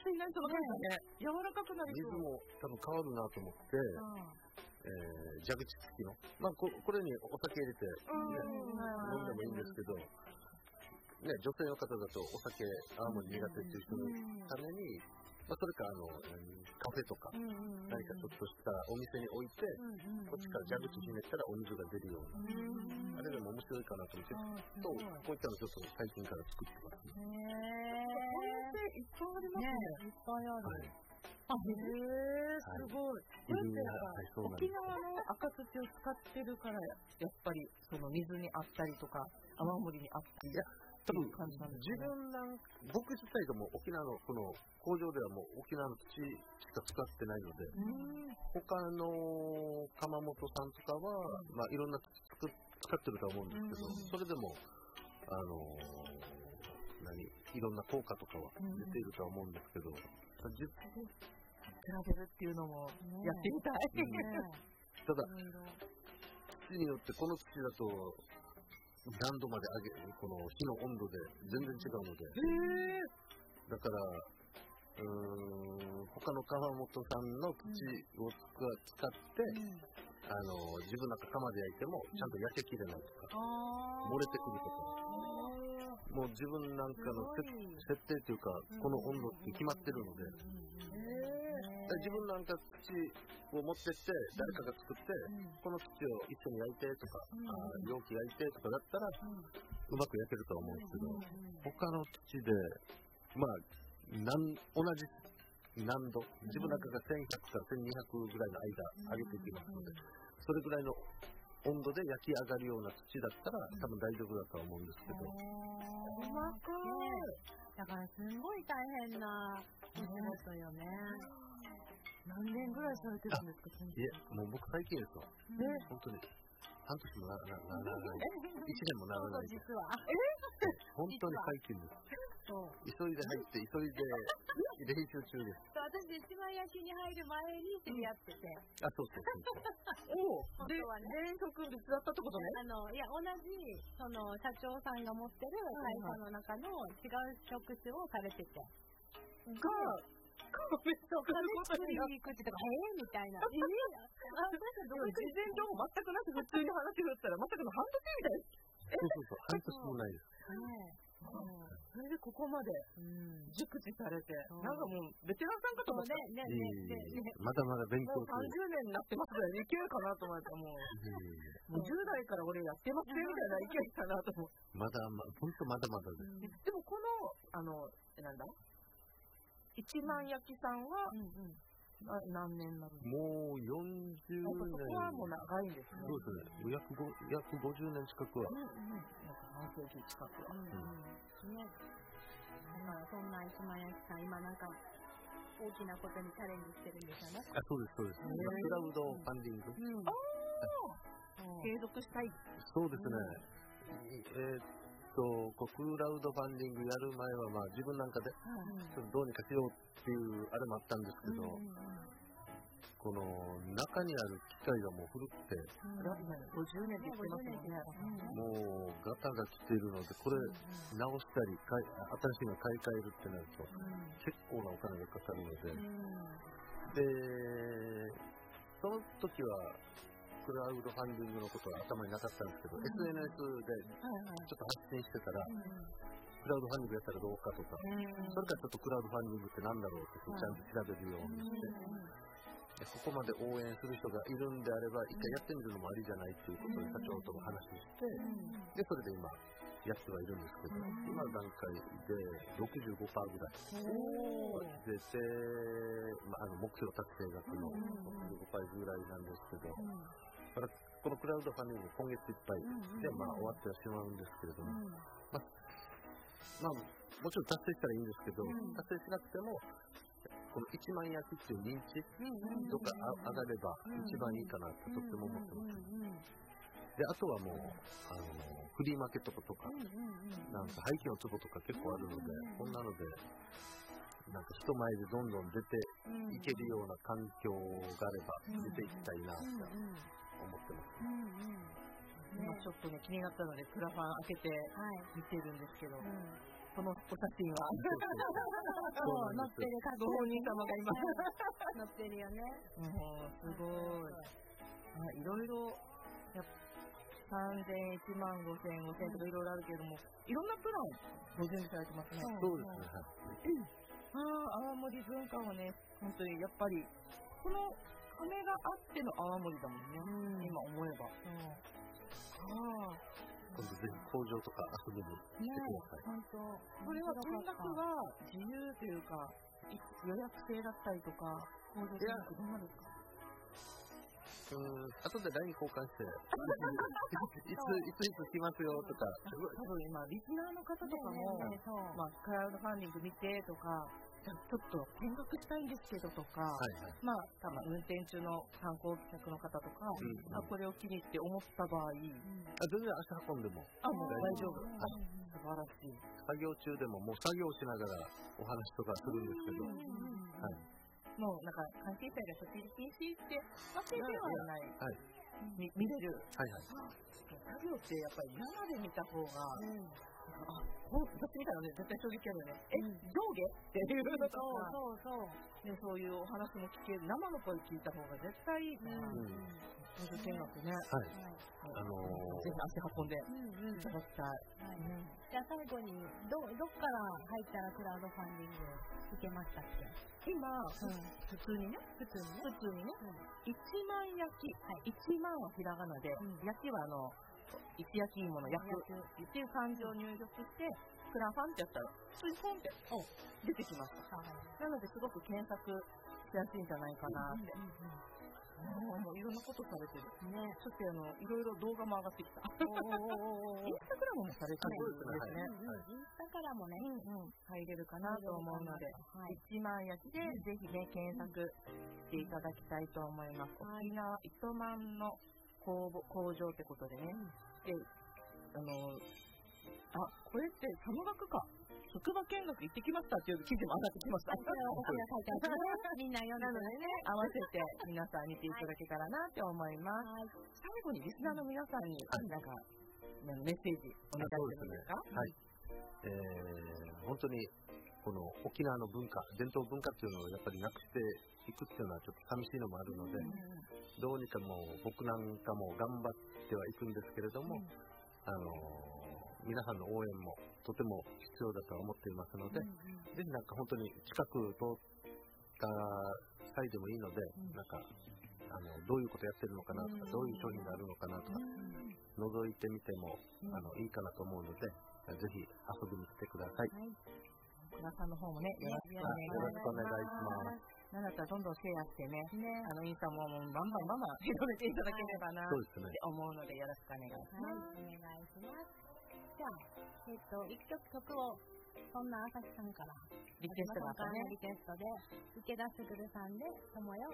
水になりそうな感じだね。柔らかくなりそう。 水も多分変わるなと思って、蛇口付きの。まあこれにお酒入れて、飲んでもいいんですけど、ね、女性の方だとお酒、泡盛苦手っていう人のために、まあ、それかカフェとか、何かちょっとしたお店に置いて、こっちから蛇口ひねったらお水が出るような、あれでも面白いかなと思って、こういったのちょっと最近から作ってますね。 いっぱいありますね。いっぱいある。すごい。沖縄の赤土を使ってるから、やっぱりその水にあったりとか、泡盛にあったり。 多分自分僕自体がもう沖縄のこの工場ではもう沖縄の土しか使ってないので、他の窯元さんとかは、まあ、いろんな土使ってるとは思うんですけど、それでもいろんな効果とかは出ているとは思うんですけど、比べるっていうのもやってみたい。 ただ土によってこの土だと何度まで上げる、この火の温度で全然違うので、だから他の窯元さんの土を使って、自分なんか窯で焼いてもちゃんと焼けきれないとか、漏れてくるとか、もう自分なんかの設定というか、この温度って決まってるので、自分なんか土を持ってって誰かが作って、この土を一緒に焼いてとか、容器焼いてとかだったらうまく焼けると思うんですけど、他の土でまあ同じ難度、自分なんかが1100から1200ぐらいの間上げていきますので、それぐらいの温度で焼き上がるような土だったら多分大丈夫だとは思うんですけど。 細かい。だからすごい大変なお仕事よね。 何年ぐらいされてるんですか？ いえ、もう僕最近ですよ。本当に半年もならない、1年もならないです。 実は。 本当に最近です。急いで入って急いで練習中です。 私一番焼きに入る前に知り合ってて。 で、連続別だったってことね。 いや、同じその社長さんが持ってる会社の中の違う職種をされてて。 めっちゃ作りに行くって言ったら、みたいな。 事前情報全くなく普通に話を振ったら、まさかの半年みたいです。 そう、半年もないです。 それでここまで熟知されて、なんかもうベテランさんかと思って、 まだまだ勉強中。もう30年になってますからいけるかなと思って、もう10代から俺やってますねみたいな勢いかなと思って。 本当まだまだです。 でもこのなんだ一万焼きさんは何年なの？ もう40年。 そこはもう長いんですね。 そうですね。約50年近くは。 半世紀近くは。 だからそんな一万焼きさん、今なんか大きなことにチャレンジしてるんですよね。 そうです。クラウドファンディング。 継続したい。 そうですね。クラウドファンディングやる前は、自分なんかでどうにかしようっていうあれもあったんですけど、この中にある機械がもう古くて、 50年って言ってますよね。 もうガタが来ているので、これ直したり新しいの買い替えるってなると結構なお金がかかるので、その時はクラウドファンディングのことは頭になかったんですけど、SNS でちょっと発信してたら、クラウドファンディングやったらどうかとか、それからちょっとクラウドファンディングって何だろうってちゃんと調べるようにして、ここまで応援する人がいるんであれば、一回やってみるのもありじゃないっていうことで社長とも話して、で、それで今やってはいるんですけど、今の段階で65%ぐらい出て、目標達成額の65%ぐらいなんですけど、このクラウドファンディング今月いっぱいで、終わってはしまうんですけれども、もちろん達成したらいいんですけど、達成しなくても、この1万焼きっていう認知とか上がれば一番いいかなってとっても思ってます。で、あとはもう、フリーマーケットとか、なんか廃棄の壺とか結構あるので、こんなので、なんか人前でどんどん出ていけるような環境があれば出ていきたいなって思ってます。 今ちょっとね、気になったので、クラファン開けて見てるんですけど、 このお写真は。 そう、乗ってるご本人様がいます。 乗ってるよね。 もう、すごい。いろいろ、3000円、1万5000円、5000円とかいろいろあるけれども、いろんなプランご準備されてますね。 そうですね。 泡盛文化はね、本当にやっぱり、この金があっての泡盛だもんね、今思えば。 今度ぜひ工場とか遊びに来てください。 本当。 これは見学は自由というか、予約制だったりとか、工場見学どうなるんですか？ 後で LINE 交換して、いつ来ますよとか。 多分今、リスナーの方とかも、クラウドファンディング見てとか、ちょっと見学したいんですけどとか、多分運転中の観光客の方とか、これを機にって思った場合、全然足運んでももう大丈夫。素晴らしい。 作業中でももう作業しながらお話とかするんですけど、 もうなんか関係者が立ち入り禁止ってわけではない。見れる。作業ってやっぱり生で見た方が、私見たらね、絶対衝撃あるよね。上下っていうのとか、そういうお話も聞ける、生の声聞いた方が絶対いいから、工場見学ね。ぜひ足運んでいただきたい。 じゃあ最後に、どっから入ったらクラウドファンディング受けましたっけ？ 今、普通にね、1万焼き、1万はひらがなで、焼きは石焼き芋の焼くっていう漢字を入力して、クラファンってやったら、普通にポンって出てきました。なので、すごく検索しやすいんじゃないかなって。もういろんなことされてる。そしていろいろ動画も上がってきた。インスタグラムもされてるんですね。 インスタからもね、 入れるかなと思うので、1万焼きでぜひね、検索していただきたいと思います。沖縄糸満の工場ってことでね。で、これって佐野学か。職場見学行ってきましたっていう記事も上がってきました。 みんな読んでるね。合わせて皆さん見ていただけたらなって思います。最後にリスナーの皆さんになんかメッセージお願いしてもいいですか？ 本当にこの沖縄の文化、伝統文化っていうのをやっぱりなくしていくっていうのはちょっと寂しいのもあるので、どうにかもう僕なんかも頑張ってはいくんですけれども、皆さんの応援もとても必要だと思っていますので、ぜひなんか本当に近く通った際でもいいので、なんかどういうことやってるのかなとか、どういう商品があるのかなとか、覗いてみてもいいかなと思うので、ぜひ遊びに来てください。 倉さんの方もね、よろしくお願いします。なんだったらどんどんシェアしてね、インスタもバンバン広めていただければなって思うので、よろしくお願いします。 お願いします。じゃあ、一曲を、そんな朝日さんから、 リクエストがあったね。 リクエストで、池田卓さんで、友よ